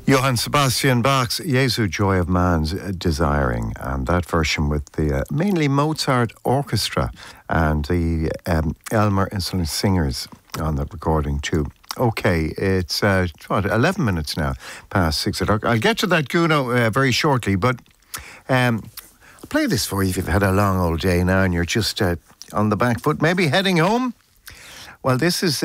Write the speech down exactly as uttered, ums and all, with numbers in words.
Johann Sebastian Bach's Jesu Joy of Man's Desiring, and that version with the uh, mainly Mozart Orchestra and the um, Elmer Insolent Singers on the recording too. Okay, it's uh, what, eleven minutes now past six o'clock. I'll get to that Guno uh, very shortly, but um, I'll play this for you if you've had a long old day now and you're just uh, on the back foot, maybe heading home. Well, this is